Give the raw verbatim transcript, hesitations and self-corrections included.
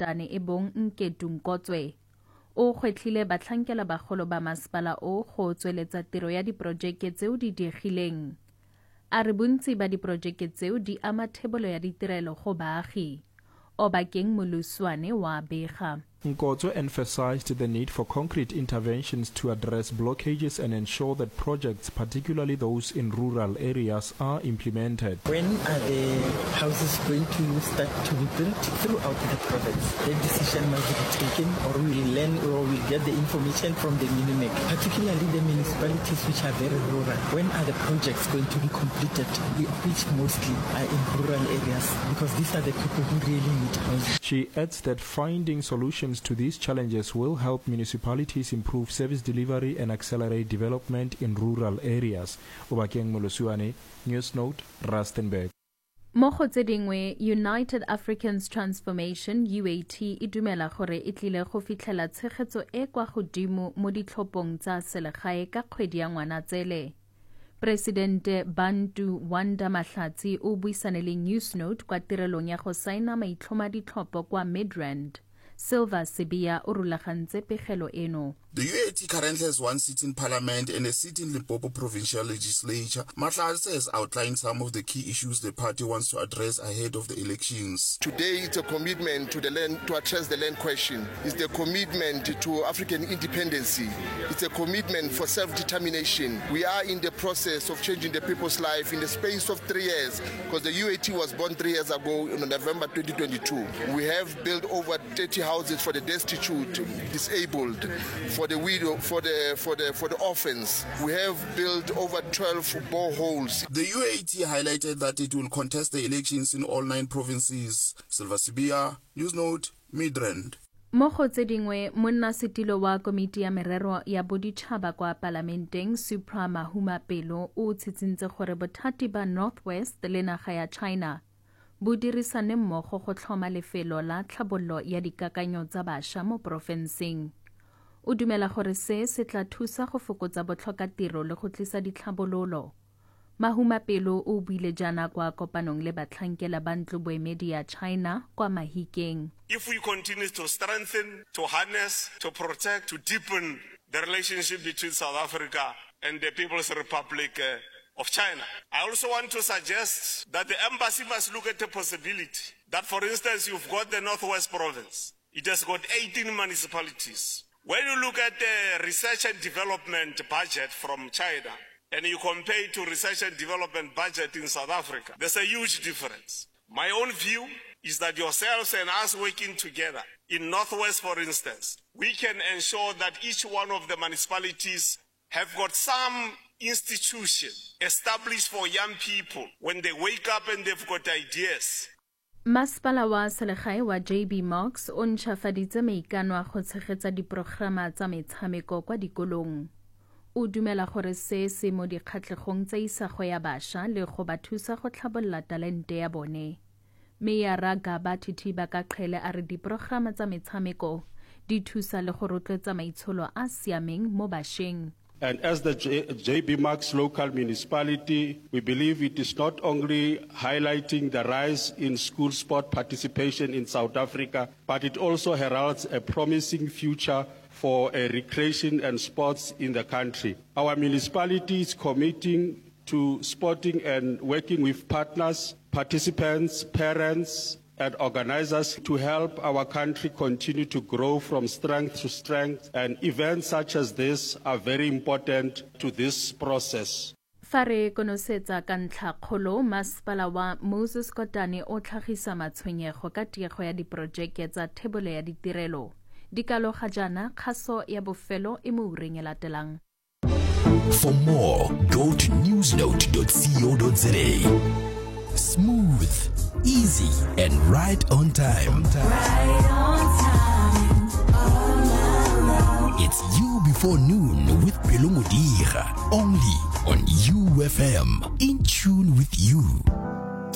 Kotane e bong Nketu Nkotswe o kgwetlhile batlhankela bagolo ba masepala o go tsweletsa tiro ya diporojeke tseo di diegileng. A re bontsi ba diporojeke tseo di ama thebolo ya ditirelo go baagi. Obakeng Moluswane wa bega. Nkotswe emphasized the need for concrete interventions to address blockages and ensure that projects, particularly those in rural areas, are implemented. When are the houses going to start to be built throughout the province? The decision must be taken, or we will learn or we will get the information from the MINUMEC, particularly the municipalities which are very rural. When are the projects going to be completed, which mostly are in rural areas, because these are the people who really need housing. She adds that finding solutions to these challenges will help municipalities improve service delivery and accelerate development in rural areas. Obakeng Moluswane, News Note, Rustenburg. Mo go tse dingwe, United Africans Transformation U A T e dumela gore e tlile go fitlhela tshegetso e kwa godimo mo ditlhophong tsa selegae ka kgwedi ya Ngwanatsele. Presidente Bantu Wanda Mahlatsi o buisane le News Note kwa tirelong ya go saena maitlhoma ditlhopho kwa Midrand. Silva Sibia o rulagantse pegelo eno. The U A T currently has one seat in Parliament and a seat in Limpopo Provincial Legislature. Mahlatsi has outlined some of the key issues the party wants to address ahead of the elections. Today, it's a commitment to the land, to address the land question. It's the commitment to African independence. It's a commitment for self-determination. We are in the process of changing the people's life in the space of three years, because the U A T was born three years ago in November twenty twenty-two. We have built over thirty houses for the destitute, disabled, for the widow, for the for the for the orphans. We have built over twelve boreholes. The U A T highlighted that it will contest the elections in all nine provinces. Silva Sibia, News Note, Midrand. Mo go tse dingwe, monnasetilo wa komiti ya merero ya boditšhaba kwa palamenteng Supra Mahuma Pelo o tshitsintse gore bothati ba Northwest le naga ya China bo dirisane mmogo go tlhoma lefelo la tlhabololo ya dikakanyo tsa bašwa mo porofenseng. O dumela gore se se tla thusa go fokotsa botlhokatiro le go tlisa ditlhabololo. Mahuma Pelo o buile jana kwa kopanong le batlhankela ba ntloboemedi ya China kwa Mahikeng. If we continue to strengthen, to harness, to protect, to deepen the relationship between South Africa and the People's Republic uh, of China. I also want to suggest that the embassy must look at the possibility that, for instance, you've got the Northwest Province. It has got eighteen municipalities. When you look at the research and development budget from China, and you compare it to research and development budget in South Africa, there's a huge difference. My own view is that yourselves and us working together, in Northwest, for instance, we can ensure that each one of the municipalities have got some institution established for young people when they wake up and they've got ideas. Masepala wa selegae wa J B Marks o ntšhafaditse maikano a go tshegetsa diprograma tsa metshameko kwa dikolong. O dumela gore se se mo dikgatlhegong tsa isago ya bašwa le go ba thusa go tlhabolola talente ya bone. Meyara Gaba Thithiba ka Qhele a re diprograma tsa metshameko di thusa le go rotloetsa maitsholo a siameng mo bašweng. And as the J B Marks local municipality, we believe it is not only highlighting the rise in school sport participation in South Africa, but it also heralds a promising future for uh, recreation and sports in the country. Our municipality is committing to sporting and working with partners, participants, parents, and organizers to help our country continue to grow from strength to strength, and events such as this are very important to this process. Fa re konosetsa ka ntlha kgolo, masepala wa Moses Kotane o tlhagisa matshwenyego ka tiego ya diporojeke tsa thebolo ya ditirelo. Dikalo ga jana kgaso ya bofelo e mo ureng e latelang. For more, go to newsnote dot co dot za. Smooth, easy, and right on time. Right on time. Oh, no, no. It's You Before Noon with Pelo Modiga, only on U F M. In tune with you.